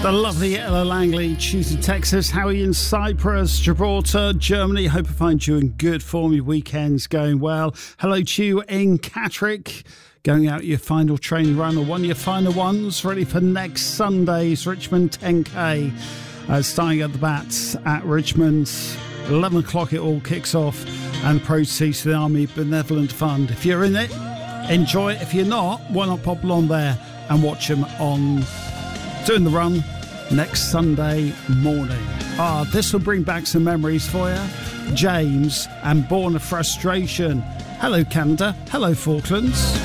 The lovely Ella Langley, Tuesday, Texas. How are you in Cyprus, Gibraltar, Germany? Hope I find you in good form. Your weekend's going well. Hello to you in Catterick. Going out your final training run or one of your final ones. Ready for next Sunday's Richmond 10K. Starting at the bats at Richmond. 11 o'clock it all kicks off. And proceeds to the Army Benevolent Fund. If you're in it, enjoy it. If you're not, why not pop along there and watch them on doing the run next Sunday morning. This will bring back some memories for you. James and Born of Frustration. Hello Canada, hello Falklands.